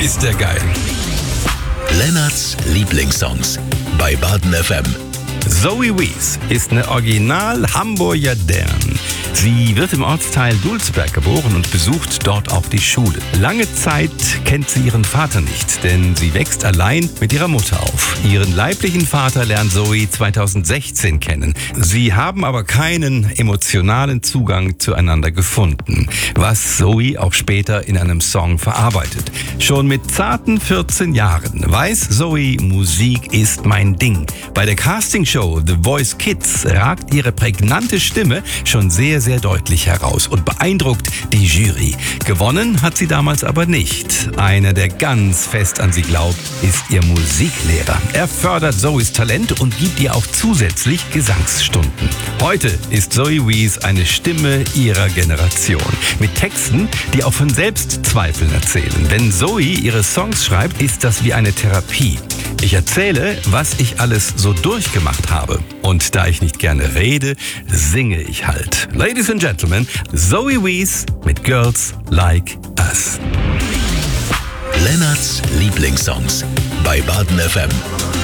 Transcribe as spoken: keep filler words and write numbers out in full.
ist der geil. Lennarts Lieblingssongs bei Baden F M. Zoe Wees ist eine Original-Hamburger Dern. Sie wird im Ortsteil Dulsberg geboren und besucht dort auch die Schule. Lange Zeit kennt sie ihren Vater nicht, denn sie wächst allein mit ihrer Mutter auf. Ihren leiblichen Vater lernt Zoe zweitausendsechzehn kennen. Sie haben aber keinen emotionalen Zugang zueinander gefunden, was Zoe auch später in einem Song verarbeitet. Schon mit zarten vierzehn Jahren weiß Zoe, Musik ist mein Ding. Bei der Castingshow The Voice Kids ragt ihre prägnante Stimme schon sehr, sehr deutlich heraus und beeindruckt die Jury. Gewonnen hat sie damals aber nicht. Einer, der ganz fest an sie glaubt, ist ihr Musiklehrer. Er fördert Zoes Talent und gibt ihr auch zusätzlich Gesangsstunden. Heute ist Zoe Wees eine Stimme ihrer Generation. Mit Texten, die auch von Selbstzweifeln erzählen. Wenn Zoe ihre Songs schreibt, ist das wie eine Therapie. Ich erzähle, was ich alles so durchgemacht habe. Und da ich nicht gerne rede, singe ich halt. Ladies and Gentlemen, Zoe Wees mit Girls Like Us. Lennarts Lieblingssongs bei Baden F M.